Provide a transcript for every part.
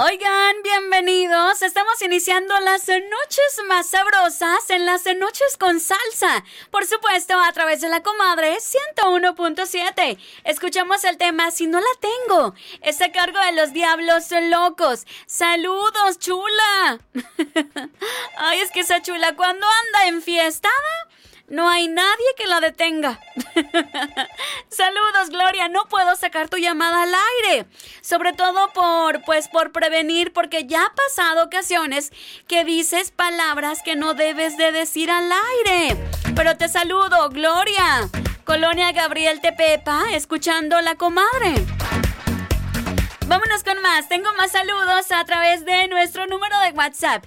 Oigan, bienvenidos. Estamos iniciando las noches más sabrosas en las noches con salsa. Por supuesto, a través de La Comadre 101.7. Escuchamos el tema Si no la tengo. Está a cargo de Los Diablos Locos. ¡Saludos, chula! Ay, es que esa chula cuando anda enfiestada, no hay nadie que la detenga. Saludos, Gloria. No puedo sacar tu llamada al aire. Sobre todo por prevenir, porque ya ha pasado ocasiones que dices palabras que no debes de decir al aire. Pero te saludo, Gloria. Colonia Gabriel Tepepa, escuchando La Comadre. Vámonos con más. Tengo más saludos a través de nuestro número de WhatsApp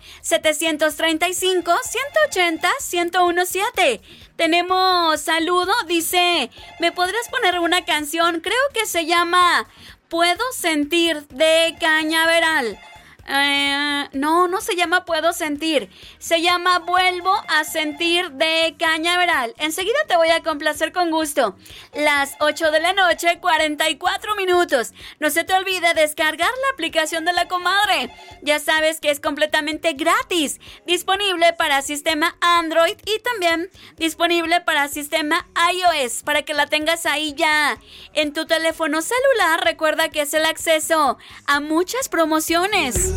735-180-1017. Tenemos saludo, dice, ¿me podrías poner una canción? Creo que se llama Puedo Sentir de Cañaveral. No se llama Puedo Sentir. Se llama Vuelvo a Sentir de Cañaveral. Enseguida te voy a complacer con gusto. Las 8 de la noche, 44 minutos. No se te olvide descargar la aplicación de La Comadre. Ya sabes que es completamente gratis. Disponible para sistema Android y también disponible para sistema iOS. Para que la tengas ahí ya en tu teléfono celular. Recuerda que es el acceso a muchas promociones.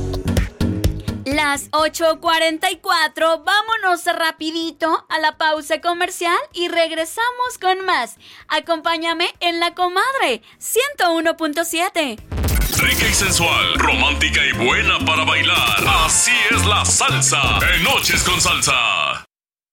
Las 8:44, vámonos rapidito a la pausa comercial y regresamos con más. Acompáñame en La Comadre 101.7. Rica y sensual, romántica y buena para bailar. Así es la salsa en Noches con Salsa.